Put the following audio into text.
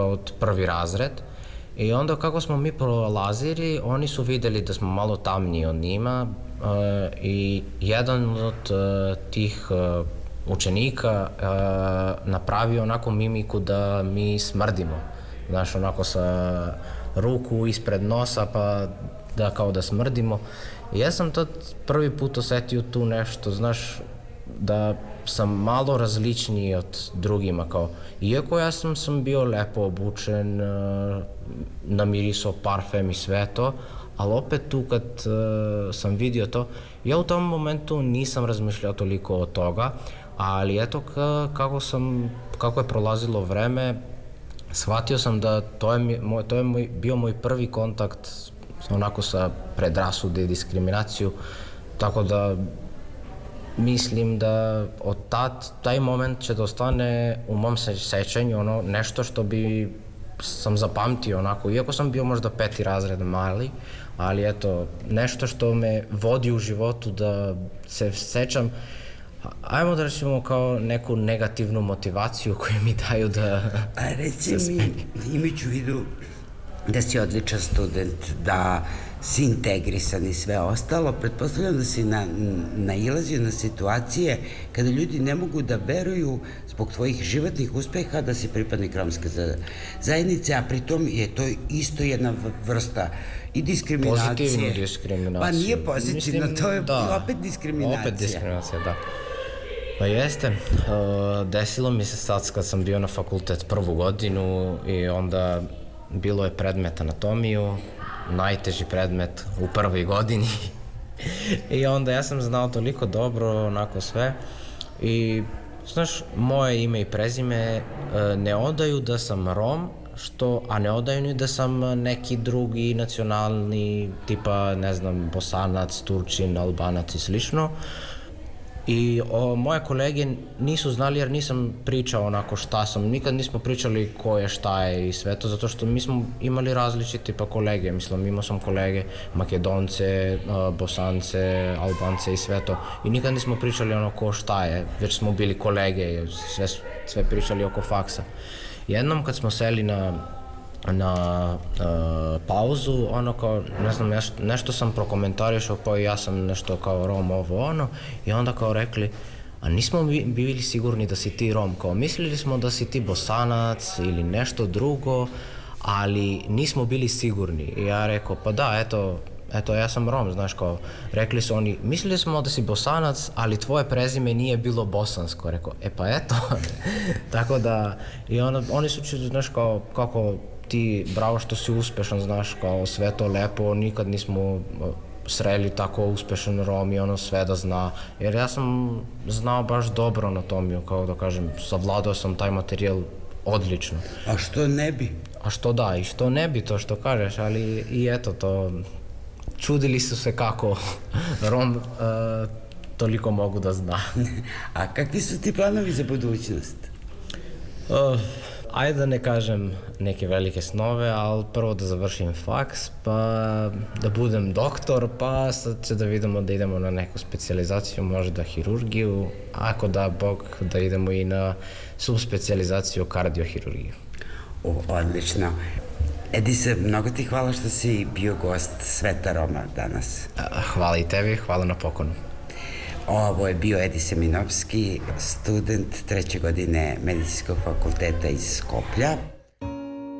kao od prvi razred. I onda kako smo mi prolazili, oni su videli da smo malo tamniji od njima i jedan od tih učenika napravio onako mimiku da mi smrdimo. Znaš, onako sa ruku ispred nosa pa da kao da smrdimo. I ja sam tad prvi put osetio tu nešto, znaš, da sam malo različniji od drugima, kao, iako ja sam bio lepo obučen, namirisao parfem i sve to, ali opet tu kad sam vidio to, ja u tom momentu nisam razmišljao toliko o toga, ali eto kako je prolazilo vreme, shvatio sam da to je bio moj prvi kontakt onako sa predrasude i diskriminaciju, tako da mislim da od taj moment će da ostane u mom sećanju ono nešto što bi sam zapamtio onako, iako sam bio možda 5. razred mali, ali eto, nešto što me vodi u životu da se sećam, ajmo da rečimo kao neku negativnu motivaciju koju mi daju da... A reci mi, imajući u vidu da si odličan student, da si integrisan i sve ostalo, pretpostavljam da si nailazio na situacije kada ljudi ne mogu da veruju zbog tvojih životnih uspeha da si pripadnik romske zajednice, a pritom je to isto jedna vrsta i diskriminacije. Pozitivnu diskriminaciju. Pa nije pozitivna, to je opet diskriminacija. Opet diskriminacija, da. Pa jeste, desilo mi se sad kad sam bio na fakultet prvu godinu i onda bilo je predmet anatomiju, najteži predmet u prvoj godini i onda ja sam znao toliko dobro onako sve i znaš, moje ime i prezime ne odaju da sam Rom, a ne odaju ni da sam neki drugi nacionalni, tipa ne znam, Bosanac, Turčin, Albanac i slično. I moje kolege nisu znali jer nisam pričao onako šta sam, nikad nismo pričali ko je šta je i sve to, zato što mi smo imali različite pa kolege, mislim imao sam kolege Makedonce, Bosance, Albance i sve to i nikad nismo pričali ono ko šta je, već smo bili kolege, sve pričali oko faksa. Jednom kad smo seli na pauzu, ono kao, ne znam, nešto sam prokomentarišao, pa ja sam nešto kao Rom, ovo ono, i onda kao rekli, a nismo bili sigurni da si ti Rom, kao mislili smo da si ti Bosanac ili nešto drugo, ali nismo bili sigurni. I ja rekao, pa da, eto, ja sam Rom, znaš, kao, rekli su oni, mislili smo da si Bosanac, ali tvoje prezime nije bilo bosansko, rekao, pa eto, tako da, i oni su, znaš, kao, kako ti, bravo što si uspešan, znaš, kao sve to lepo, nikad nismo sreli tako uspešan Rom i ono sve da zna, jer ja sam znao baš dobro anatomiju, kao da kažem, savladao sam taj materijal odlično. A što ne bi? A što da, i što ne bi to što kažeš, ali i eto to, čudili su se kako Rom toliko mogu da zna. A kakvi su ti planovi za budućnost? Ajde da ne kažem neke velike snove, ali prvo da završim faks, pa da budem doktor, pa sad će da vidimo da idemo na neku specijalizaciju, možda hirurgiju, ako da Bog da idemo i na subspecijalizaciju kardiohirurgiju. Odlično. Edise, mnogo ti hvala što si bio gost Sveta Roma danas. Hvala i tebi, hvala na poklonu. Ovo je bio Edise Minovski, student 3. godine Medicinskog fakulteta iz Skoplja.